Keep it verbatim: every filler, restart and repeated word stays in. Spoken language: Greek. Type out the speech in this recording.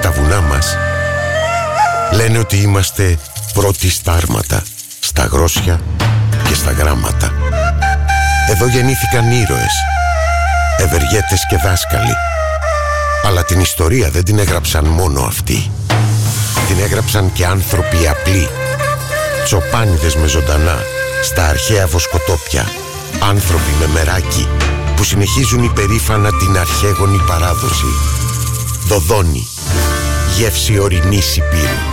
στα βουνά μας λένε ότι είμαστε πρώτοι στα άρματα, στα γρόσια και στα γράμματα. Εδώ γεννήθηκαν ήρωες, ευεργέτες και δάσκαλοι. Αλλά την ιστορία δεν την έγραψαν μόνο αυτοί. Την έγραψαν και άνθρωποι απλοί, τσοπάνιδες με ζωντανά στα αρχαία βοσκοτόπια, άνθρωποι με μεράκι που συνεχίζουν υπερήφανα την αρχαίγονη παράδοση. Δοδόνη, γεύση ορεινής υπήρου.